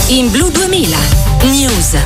In Blu 2000 News.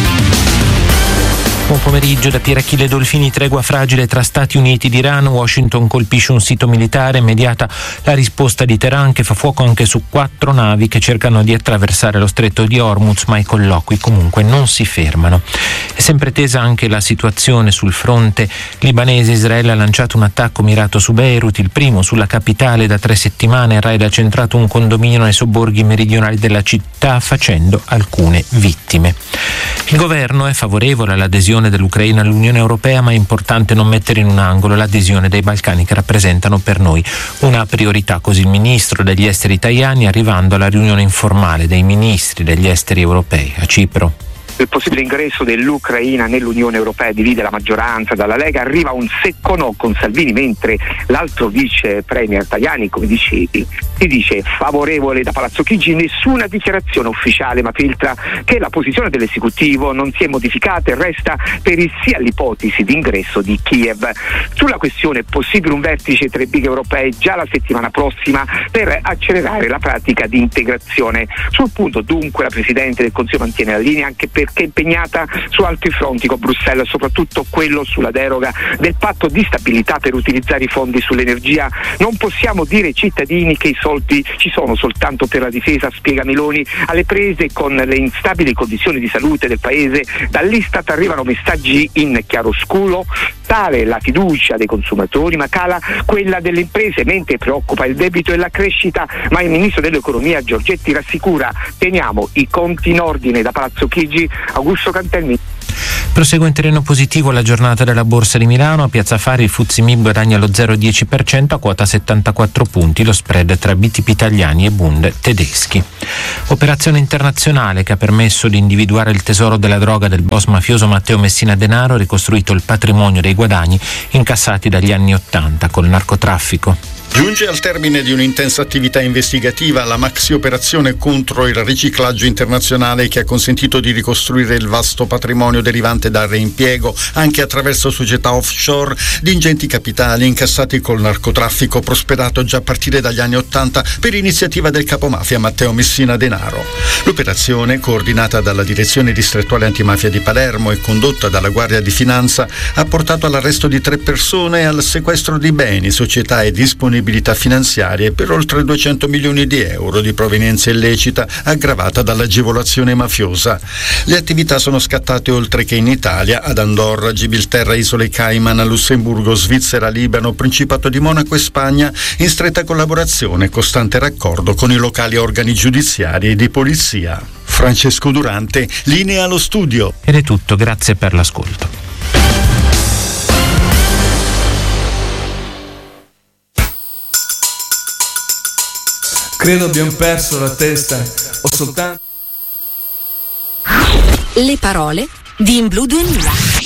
Buon pomeriggio da Pier Achille Dolfini. Tregua fragile tra Stati Uniti ed Iran. Washington colpisce un sito militare. Immediata la risposta di Teheran, che fa fuoco anche su 4 navi che cercano di attraversare lo stretto di Hormuz, ma i colloqui comunque non si fermano. È sempre tesa anche la situazione sul fronte libanese. Israele ha lanciato un attacco mirato su Beirut, il primo sulla capitale da 3 settimane. Il raid ha centrato un condominio nei sobborghi meridionali della città, facendo alcune vittime. Il governo è favorevole all'adesione dell'Ucraina all'Unione Europea, ma è importante non mettere in un angolo l'adesione dei Balcani, che rappresentano per noi una priorità. Così il ministro degli esteri Tajani, arrivando alla riunione informale dei ministri degli esteri europei a Cipro. Il possibile ingresso dell'Ucraina nell'Unione Europea divide la maggioranza. Dalla Lega arriva un secco no con Salvini, mentre l'altro vice premier Tajani, come dicevi, si dice favorevole da Palazzo Chigi. Nessuna dichiarazione ufficiale, ma filtra che la posizione dell'esecutivo non si è modificata e resta per il sì all'ipotesi di ingresso di Kiev. Sulla questione è possibile un vertice tra i big europei già la settimana prossima per accelerare la pratica di integrazione. Sul punto dunque la Presidente del Consiglio mantiene la linea, anche perché è impegnata su altri fronti con Bruxelles, soprattutto quello sulla deroga del patto di stabilità per utilizzare i fondi sull'energia. Non possiamo dire ai cittadini che i soldi ci sono soltanto per la difesa, spiega Meloni. Alle prese con le instabili condizioni di salute del paese, dall'Istat arrivano messaggi in chiaroscuro. Tale la fiducia dei consumatori, ma cala quella delle imprese, mentre preoccupa il debito e la crescita. Ma il ministro dell'economia Giorgetti rassicura: teniamo i conti in ordine. Da Palazzo Chigi, Augusto Cantelmi. Prosegue in terreno positivo la giornata della Borsa di Milano. A Piazza Affari il FTSE MIB guadagna lo 0,10% a quota 74 punti, lo spread tra BTP italiani e Bund tedeschi. Operazione internazionale che ha permesso di individuare il tesoro della droga del boss mafioso Matteo Messina Denaro, ricostruito il patrimonio dei guadagni incassati dagli anni '80 col narcotraffico. Giunge al termine di un'intensa attività investigativa la maxi operazione contro il riciclaggio internazionale, che ha consentito di ricostruire il vasto patrimonio derivante dal reimpiego, anche attraverso società offshore, di ingenti capitali incassati col narcotraffico prosperato già a partire dagli anni '80 per iniziativa del capomafia Matteo Messina Denaro. L'operazione, coordinata dalla Direzione Distrettuale Antimafia di Palermo e condotta dalla Guardia di Finanza, ha portato all'arresto di 3 persone e al sequestro di beni, società e disponibilità finanziarie per oltre 200 milioni di euro di provenienza illecita aggravata dall'agevolazione mafiosa. Le attività sono scattate oltre che in Italia, ad Andorra, Gibilterra, Isole Cayman, Lussemburgo, Svizzera, Libano, Principato di Monaco e Spagna, in stretta collaborazione e costante raccordo con i locali organi giudiziari e di polizia. Francesco Durante, linea allo studio. Ed è tutto, grazie per l'ascolto. Credo abbiamo perso la testa, ho soltanto... Le parole di In Blu 2000.